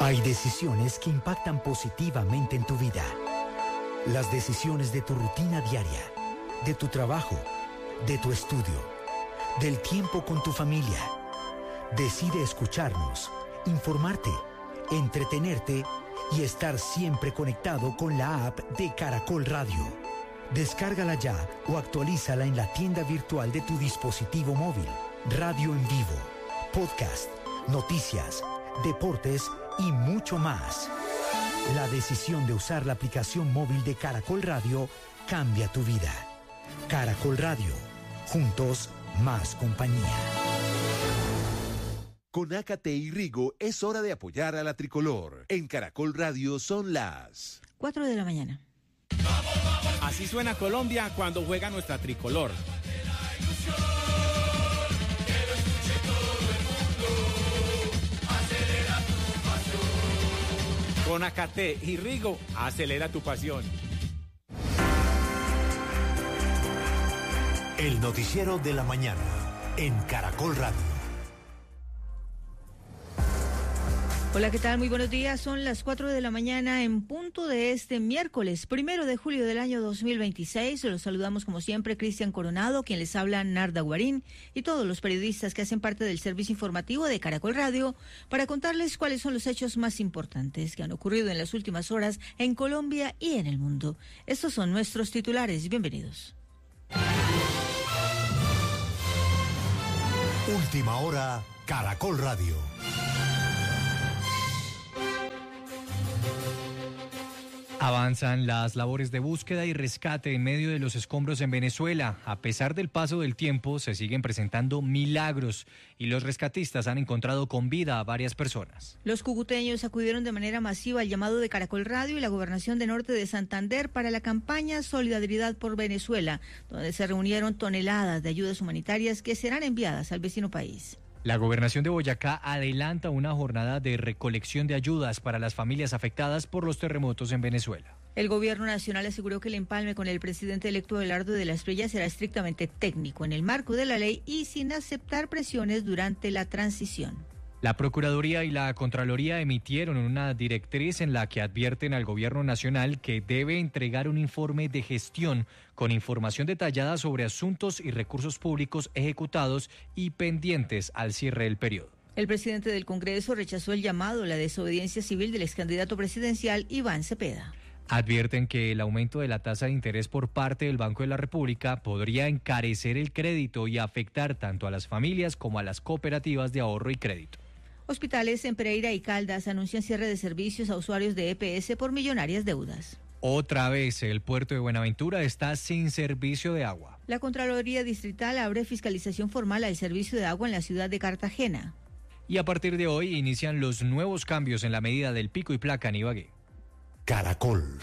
Hay decisiones que impactan positivamente en tu vida. Las decisiones de tu rutina diaria, de tu trabajo, de tu estudio, del tiempo con tu familia. Decide escucharnos, informarte, entretenerte y estar siempre conectado con la app de Caracol Radio. Descárgala ya o actualízala en la tienda virtual de tu dispositivo móvil. Radio en vivo, podcast, noticias, deportes y mucho más. La decisión de usar la aplicación móvil de Caracol Radio cambia tu vida. Caracol Radio, juntos más compañía. Con Ácate y Rigo es hora de apoyar a la tricolor. En Caracol Radio son las 4 de la mañana. Así suena Colombia cuando juega nuestra tricolor. Con Ácate y Rigo, acelera tu pasión. El noticiero de la mañana en Caracol Radio. Hola, ¿qué tal? Muy buenos días. Son las 4 de la mañana en punto de este miércoles 1 de julio del año 2026. Los saludamos como siempre Cristian Coronado, quien les habla Narda Guarín, y todos los periodistas que hacen parte del servicio informativo de Caracol Radio para contarles cuáles son los hechos más importantes que han ocurrido en las últimas horas en Colombia y en el mundo. Estos son nuestros titulares. Bienvenidos. Última hora, Caracol Radio. Avanzan las labores de búsqueda y rescate en medio de los escombros en Venezuela. A pesar del paso del tiempo, se siguen presentando milagros y los rescatistas han encontrado con vida a varias personas. Los cucuteños acudieron de manera masiva al llamado de Caracol Radio y la Gobernación de Norte de Santander para la campaña Solidaridad por Venezuela, donde se reunieron toneladas de ayudas humanitarias que serán enviadas al vecino país. La Gobernación de Boyacá adelanta una jornada de recolección de ayudas para las familias afectadas por los terremotos en Venezuela. El gobierno nacional aseguró que el empalme con el presidente electo Abelardo de la Espriella será estrictamente técnico en el marco de la ley y sin aceptar presiones durante la transición. La Procuraduría y la Contraloría emitieron una directriz en la que advierten al Gobierno Nacional que debe entregar un informe de gestión con información detallada sobre asuntos y recursos públicos ejecutados y pendientes al cierre del periodo. El presidente del Congreso rechazó el llamado a la desobediencia civil del excandidato presidencial Iván Cepeda. Advierten que el aumento de la tasa de interés por parte del Banco de la República podría encarecer el crédito y afectar tanto a las familias como a las cooperativas de ahorro y crédito. Hospitales en Pereira y Caldas anuncian cierre de servicios a usuarios de EPS por millonarias deudas. Otra vez, el puerto de Buenaventura está sin servicio de agua. La Contraloría Distrital abre fiscalización formal al servicio de agua en la ciudad de Cartagena. Y a partir de hoy inician los nuevos cambios en la medida del pico y placa en Ibagué. Caracol.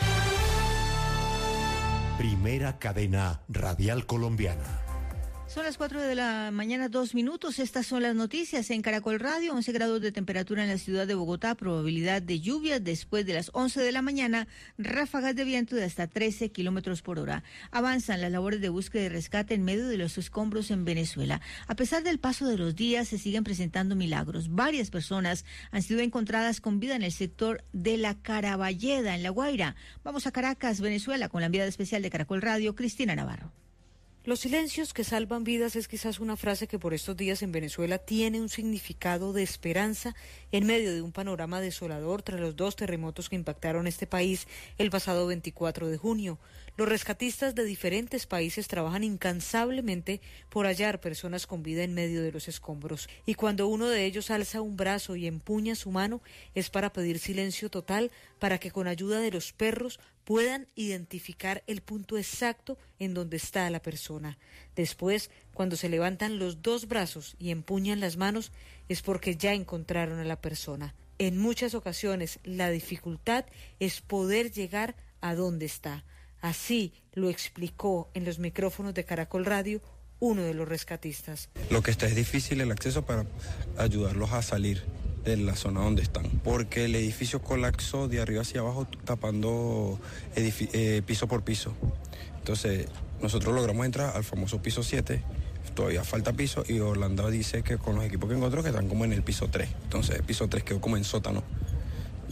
Primera cadena radial colombiana. Son las 4 de la mañana, 2 minutos. Estas son las noticias en Caracol Radio. 11 grados de temperatura en la ciudad de Bogotá. Probabilidad de lluvia después de las 11 de la mañana. Ráfagas de viento de hasta 13 kilómetros por hora. Avanzan las labores de búsqueda y rescate en medio de los escombros en Venezuela. A pesar del paso de los días, se siguen presentando milagros. Varias personas han sido encontradas con vida en el sector de la Caraballeda, en La Guaira. Vamos a Caracas, Venezuela, con la enviada especial de Caracol Radio, Cristina Navarro. Los silencios que salvan vidas es quizás una frase que por estos días en Venezuela tiene un significado de esperanza en medio de un panorama desolador tras los 2 terremotos que impactaron este país el pasado 24 de junio. Los rescatistas de diferentes países trabajan incansablemente por hallar personas con vida en medio de los escombros. Y cuando uno de ellos alza un brazo y empuña su mano, es para pedir silencio total para que con ayuda de los perros puedan identificar el punto exacto en donde está la persona. Después, cuando se levantan los 2 brazos y empuñan las manos, es porque ya encontraron a la persona. En muchas ocasiones, la dificultad es poder llegar a donde está. Así lo explicó en los micrófonos de Caracol Radio uno de los rescatistas. Lo que está es difícil el acceso para ayudarlos a salir de la zona donde están, porque el edificio colapsó de arriba hacia abajo tapando piso por piso. Entonces nosotros logramos entrar al famoso piso 7, todavía falta piso y Orlando dice que con los equipos que encontró que están como en el piso 3, entonces el piso 3 quedó como en sótano.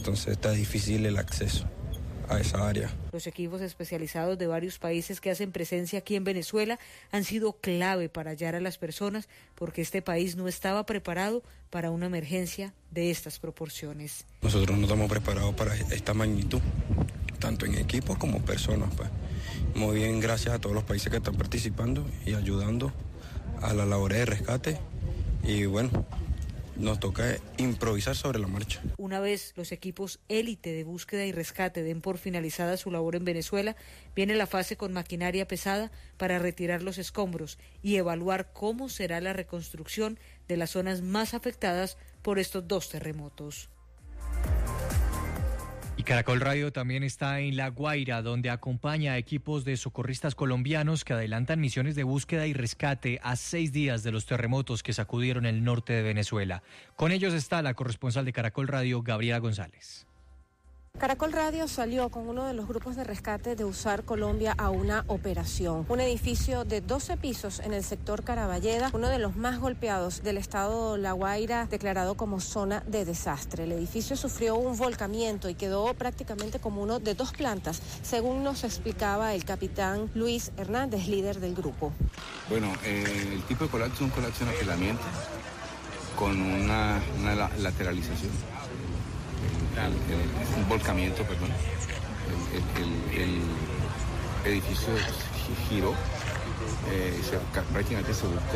entonces está difícil el acceso a esa área. Los equipos especializados de varios países que hacen presencia aquí en Venezuela han sido clave para hallar a las personas porque este país no estaba preparado para una emergencia de estas proporciones. Nosotros no estamos preparados para esta magnitud, tanto en equipos como personas, pues. Muy bien, gracias a todos los países que están participando y ayudando a la labor de rescate y bueno, nos toca improvisar sobre la marcha. Una vez los equipos élite de búsqueda y rescate den por finalizada su labor en Venezuela, viene la fase con maquinaria pesada para retirar los escombros y evaluar cómo será la reconstrucción de las zonas más afectadas por estos 2 terremotos. Y Caracol Radio también está en La Guaira, donde acompaña a equipos de socorristas colombianos que adelantan misiones de búsqueda y rescate a 6 días de los terremotos que sacudieron el norte de Venezuela. Con ellos está la corresponsal de Caracol Radio, Gabriela González. Caracol Radio salió con uno de los grupos de rescate de USAR Colombia a una operación. Un edificio de 12 pisos en el sector Caraballeda, uno de los más golpeados del estado La Guaira, declarado como zona de desastre. El edificio sufrió un volcamiento y quedó prácticamente como uno de 2 plantas, según nos explicaba el capitán Luis Hernández, líder del grupo. Bueno, el tipo de colapso es un colapso en apilamiento con una lateralización. Un volcamiento, perdón. El edificio giró, prácticamente se volcó.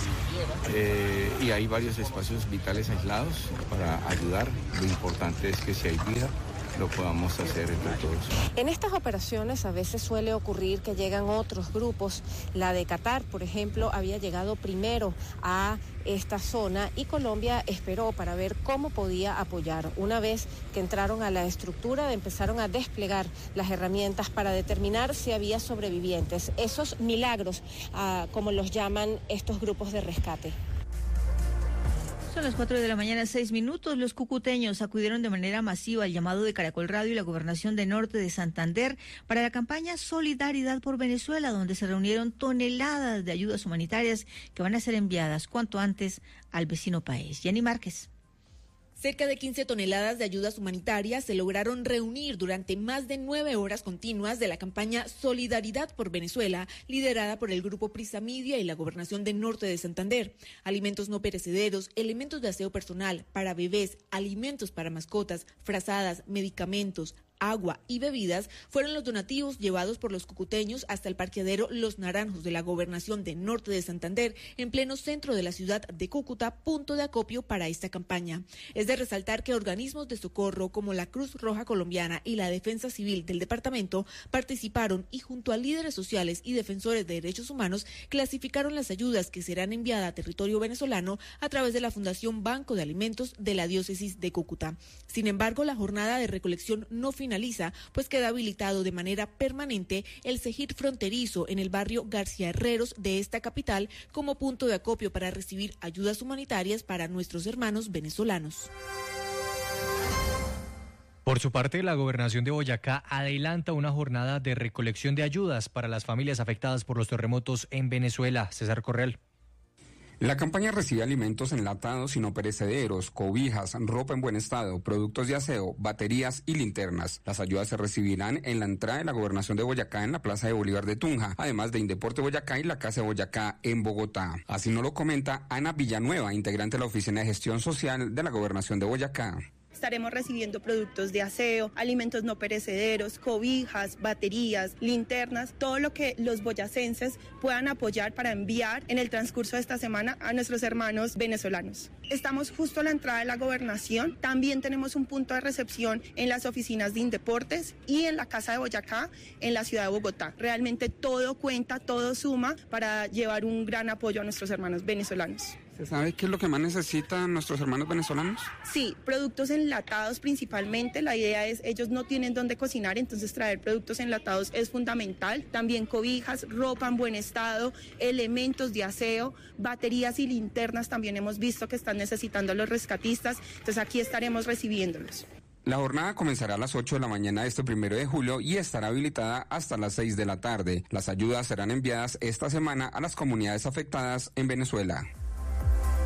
Y hay varios espacios vitales aislados para ayudar. Lo importante es que si hay vida, lo podamos hacer entre todos. En estas operaciones a veces suele ocurrir que llegan otros grupos. La de Qatar, por ejemplo, había llegado primero a esta zona y Colombia esperó para ver cómo podía apoyar. Una vez que entraron a la estructura, empezaron a desplegar las herramientas para determinar si había sobrevivientes. Esos milagros, como los llaman estos grupos de rescate. Son las 4 de la mañana, 6 minutos. Los cucuteños acudieron de manera masiva al llamado de Caracol Radio y la Gobernación de Norte de Santander para la campaña Solidaridad por Venezuela, donde se reunieron toneladas de ayudas humanitarias que van a ser enviadas cuanto antes al vecino país. Jenny Márquez. Cerca de 15 toneladas de ayudas humanitarias se lograron reunir durante más de 9 horas continuas de la campaña Solidaridad por Venezuela, liderada por el Grupo Prisa Media y la Gobernación de Norte de Santander. Alimentos no perecederos, elementos de aseo personal para bebés, alimentos para mascotas, frazadas, medicamentos, agua y bebidas fueron los donativos llevados por los cucuteños hasta el parqueadero Los Naranjos de la Gobernación de Norte de Santander, en pleno centro de la ciudad de Cúcuta, punto de acopio para esta campaña. Es de resaltar que organismos de socorro como la Cruz Roja Colombiana y la Defensa Civil del departamento participaron y junto a líderes sociales y defensores de derechos humanos clasificaron las ayudas que serán enviadas a territorio venezolano a través de la Fundación Banco de Alimentos de la Diócesis de Cúcuta. Sin embargo, la jornada de recolección no finaliza, pues queda habilitado de manera permanente el Cegir fronterizo en el barrio García Herreros de esta capital como punto de acopio para recibir ayudas humanitarias para nuestros hermanos venezolanos. Por su parte, la Gobernación de Boyacá adelanta una jornada de recolección de ayudas para las familias afectadas por los terremotos en Venezuela. César Correal. La campaña recibe alimentos enlatados y no perecederos, cobijas, ropa en buen estado, productos de aseo, baterías y linternas. Las ayudas se recibirán en la entrada de la Gobernación de Boyacá en la Plaza de Bolívar de Tunja, además de Indeporte Boyacá y la Casa de Boyacá en Bogotá. Así nos lo comenta Ana Villanueva, integrante de la Oficina de Gestión Social de la Gobernación de Boyacá. Estaremos recibiendo productos de aseo, alimentos no perecederos, cobijas, baterías, linternas, todo lo que los boyacenses puedan apoyar para enviar en el transcurso de esta semana a nuestros hermanos venezolanos. Estamos justo a la entrada de la gobernación, también tenemos un punto de recepción en las oficinas de Indeportes y en la Casa de Boyacá en la ciudad de Bogotá. Realmente todo cuenta, todo suma para llevar un gran apoyo a nuestros hermanos venezolanos. ¿Se sabe qué es lo que más necesitan nuestros hermanos venezolanos? Sí, productos enlatados principalmente. La idea es, ellos no tienen dónde cocinar, entonces traer productos enlatados es fundamental. También cobijas, ropa en buen estado, elementos de aseo, baterías y linternas también hemos visto que están necesitando los rescatistas. Entonces aquí estaremos recibiéndolos. La jornada comenzará a las 8 de la mañana de este 1 de julio y estará habilitada hasta las 6 de la tarde. Las ayudas serán enviadas esta semana a las comunidades afectadas en Venezuela. Son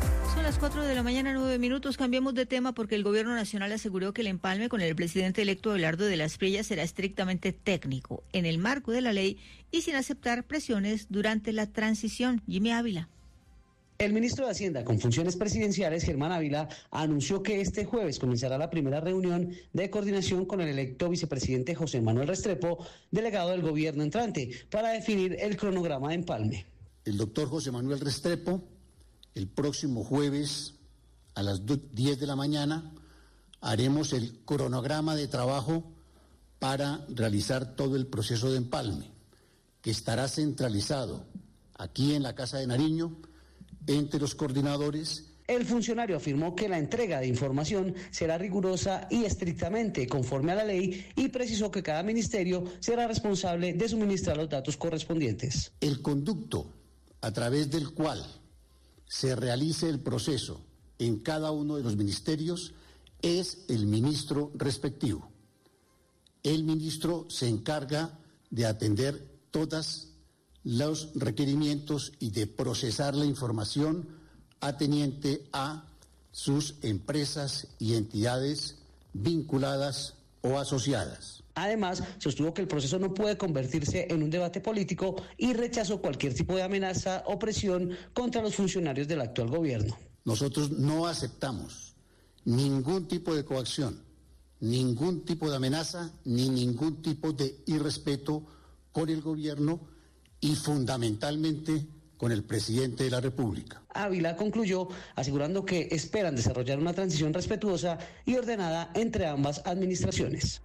las 4 de la mañana, 9 minutos. Cambiamos de tema porque el gobierno nacional aseguró que el empalme con el presidente electo Abelardo de la Espriella será estrictamente técnico, en el marco de la ley y sin aceptar presiones durante la transición. Jimmy Ávila. El ministro de Hacienda con funciones presidenciales, Germán Ávila, anunció que este jueves comenzará la primera reunión de coordinación con el electo vicepresidente José Manuel Restrepo, delegado del gobierno entrante, para definir el cronograma de empalme. El doctor José Manuel Restrepo, el próximo jueves a las 10 de la mañana, haremos el cronograma de trabajo para realizar todo el proceso de empalme, que estará centralizado aquí en la Casa de Nariño, entre los coordinadores. El funcionario afirmó que la entrega de información será rigurosa y estrictamente conforme a la ley y precisó que cada ministerio será responsable de suministrar los datos correspondientes. El conducto a través del cual se realice el proceso en cada uno de los ministerios es el ministro respectivo. El ministro se encarga de atender todas los requerimientos y de procesar la información ateniente a sus empresas y entidades vinculadas o asociadas. Además, sostuvo que el proceso no puede convertirse en un debate político y rechazó cualquier tipo de amenaza o presión contra los funcionarios del actual gobierno. Nosotros no aceptamos ningún tipo de coacción, ningún tipo de amenaza, ni ningún tipo de irrespeto con el gobierno y fundamentalmente con el presidente de la República. Ávila concluyó asegurando que esperan desarrollar una transición respetuosa y ordenada entre ambas administraciones.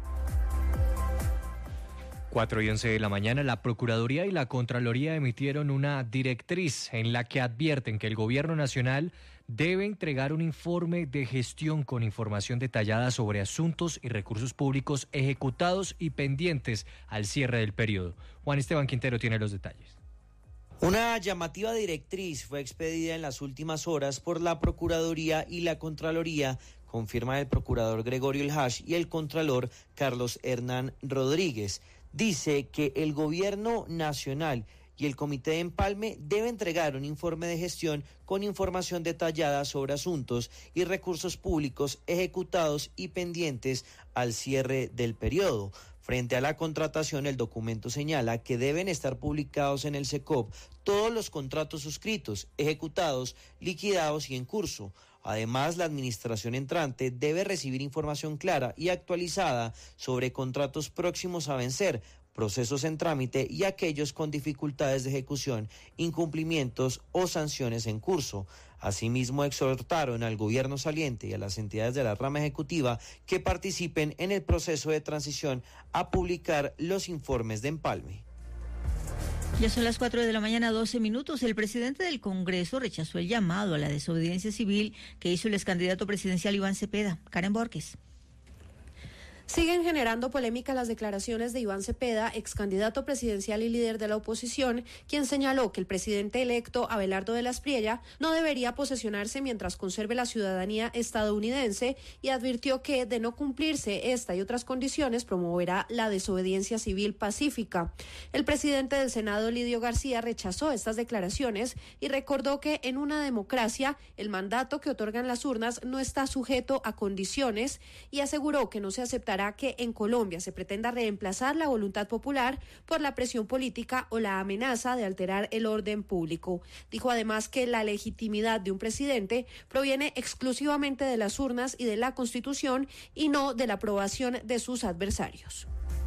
4:11 de la mañana, la Procuraduría y la Contraloría emitieron una directriz en la que advierten que el Gobierno Nacional debe entregar un informe de gestión con información detallada sobre asuntos y recursos públicos ejecutados y pendientes al cierre del periodo. Juan Esteban Quintero tiene los detalles. Una llamativa directriz fue expedida en las últimas horas por la Procuraduría y la Contraloría, confirma el procurador Gregorio El Hash y el contralor Carlos Hernán Rodríguez. Dice que el Gobierno Nacional y el Comité de Empalme debe entregar un informe de gestión con información detallada sobre asuntos y recursos públicos ejecutados y pendientes al cierre del periodo. Frente a la contratación, el documento señala que deben estar publicados en el SECOP todos los contratos suscritos, ejecutados, liquidados y en curso. Además, la administración entrante debe recibir información clara y actualizada sobre contratos próximos a vencer, procesos en trámite y aquellos con dificultades de ejecución, incumplimientos o sanciones en curso. Asimismo, exhortaron al gobierno saliente y a las entidades de la rama ejecutiva que participen en el proceso de transición a publicar los informes de empalme. Ya son las 4 de la mañana, 12 minutos. El presidente del Congreso rechazó el llamado a la desobediencia civil que hizo el excandidato presidencial Iván Cepeda. Karen Borges. Siguen generando polémica las declaraciones de Iván Cepeda, ex candidato presidencial y líder de la oposición, quien señaló que el presidente electo Abelardo de la Espriella no debería posesionarse mientras conserve la ciudadanía estadounidense y advirtió que, de no cumplirse esta y otras condiciones, promoverá la desobediencia civil pacífica. El presidente del Senado, Lidio García, rechazó estas declaraciones y recordó que en una democracia el mandato que otorgan las urnas no está sujeto a condiciones y aseguró que no se aceptará que en Colombia se pretenda reemplazar la voluntad popular por la presión política o la amenaza de alterar el orden público. Dijo además que la legitimidad de un presidente proviene exclusivamente de las urnas y de la Constitución y no de la aprobación de sus adversarios.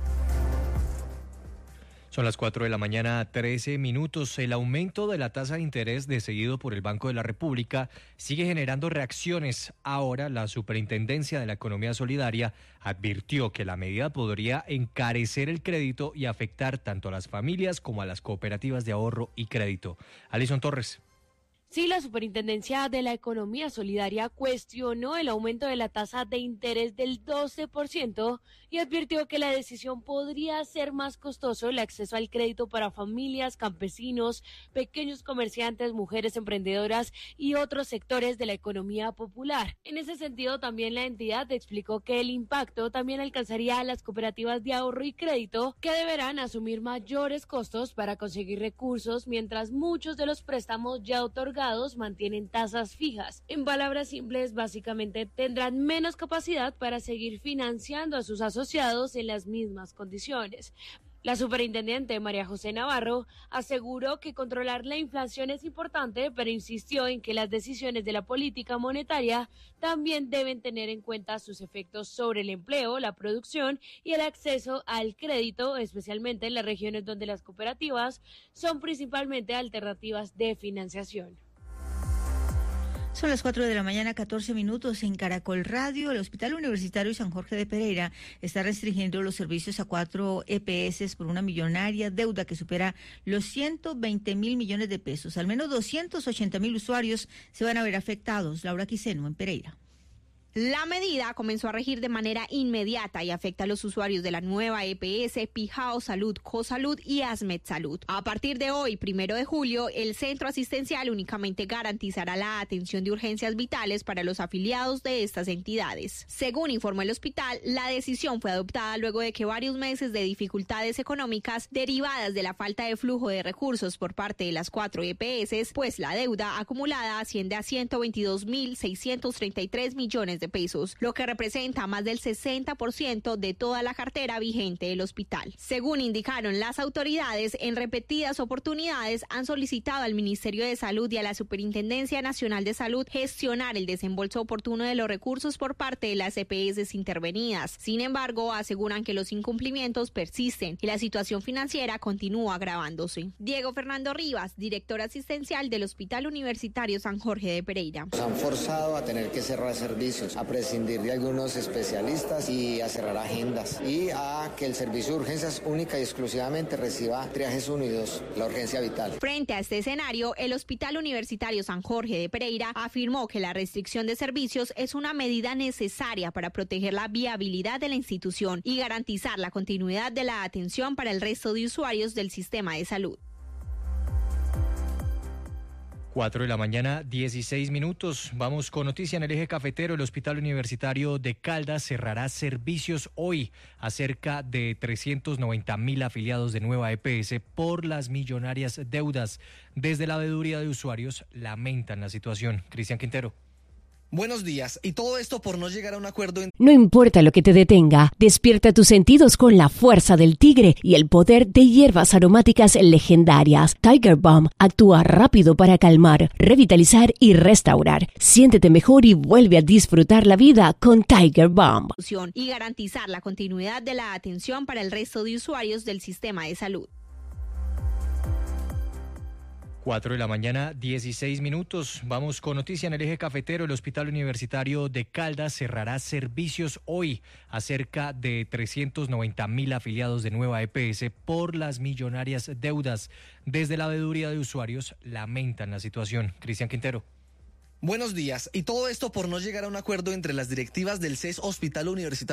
Son las 4 de la mañana, 13 minutos. El aumento de la tasa de interés decidido por el Banco de la República sigue generando reacciones. Ahora, la Superintendencia de la Economía Solidaria advirtió que la medida podría encarecer el crédito y afectar tanto a las familias como a las cooperativas de ahorro y crédito. Alison Torres. Sí, la Superintendencia de la Economía Solidaria cuestionó el aumento de la tasa de interés del 12% y advirtió que la decisión podría hacer más costoso el acceso al crédito para familias, campesinos, pequeños comerciantes, mujeres emprendedoras y otros sectores de la economía popular. En ese sentido, también la entidad explicó que el impacto también alcanzaría a las cooperativas de ahorro y crédito, que deberán asumir mayores costos para conseguir recursos, mientras muchos de los préstamos ya otorgados mercados mantienen tasas fijas. En palabras simples, básicamente tendrán menos capacidad para seguir financiando a sus asociados en las mismas condiciones. La superintendente María José Navarro aseguró que controlar la inflación es importante, pero insistió en que las decisiones de la política monetaria también deben tener en cuenta sus efectos sobre el empleo, la producción y el acceso al crédito, especialmente en las regiones donde las cooperativas son principalmente alternativas de financiación. Son las 4 de la mañana, 14 minutos en Caracol Radio. El Hospital Universitario San Jorge de Pereira está restringiendo los servicios a 4 EPS por una millonaria deuda que supera los 120 mil millones de pesos. Al menos 280 mil usuarios se van a ver afectados. Laura Quiseno, en Pereira. La medida comenzó a regir de manera inmediata y afecta a los usuarios de la nueva EPS, Pijao Salud, Cosalud y Asmed Salud. A partir de hoy, 1 de julio, el centro asistencial únicamente garantizará la atención de urgencias vitales para los afiliados de estas entidades. Según informó el hospital, la decisión fue adoptada luego de que varios meses de dificultades económicas derivadas de la falta de flujo de recursos por parte de las 4 EPS, pues la deuda acumulada asciende a 122.633 millones de pesos, lo que representa más del 60% de toda la cartera vigente del hospital. Según indicaron las autoridades, en repetidas oportunidades han solicitado al Ministerio de Salud y a la Superintendencia Nacional de Salud gestionar el desembolso oportuno de los recursos por parte de las EPS intervenidas. Sin embargo, aseguran que los incumplimientos persisten y la situación financiera continúa agravándose. Diego Fernando Rivas, director asistencial del Hospital Universitario San Jorge de Pereira. Nos han forzado a tener que cerrar servicios, a prescindir de algunos especialistas y a cerrar agendas y a que el servicio de urgencias única y exclusivamente reciba triajes unidos, la urgencia vital. Frente a este escenario, el Hospital Universitario San Jorge de Pereira afirmó que la restricción de servicios es una medida necesaria para proteger la viabilidad de la institución y garantizar la continuidad de la atención para el resto de usuarios del sistema de salud. 4 de la mañana, 16 minutos. Vamos con noticia en el eje cafetero. El Hospital Universitario de Caldas cerrará servicios hoy a cerca de 390.000 afiliados de nueva EPS por las millonarias deudas. Desde la veeduría de usuarios lamentan la situación. Cristian Quintero. Buenos días. Y todo esto por no llegar a un acuerdo. No importa lo que te detenga, despierta tus sentidos con la fuerza del tigre y el poder de hierbas aromáticas legendarias. Tiger Balm actúa rápido para calmar, revitalizar y restaurar. Siéntete mejor y vuelve a disfrutar la vida con Tiger Balm. Y garantizar la continuidad de la atención para el resto de usuarios del sistema de salud. 4 de la mañana, 16 minutos. Vamos con noticia en el eje cafetero. El Hospital Universitario de Caldas cerrará servicios hoy a cerca de 390.000 afiliados de nueva EPS por las millonarias deudas. Desde la veeduría de usuarios lamentan la situación. Cristian Quintero. Buenos días. Y todo esto por no llegar a un acuerdo entre las directivas del CES Hospital Universitario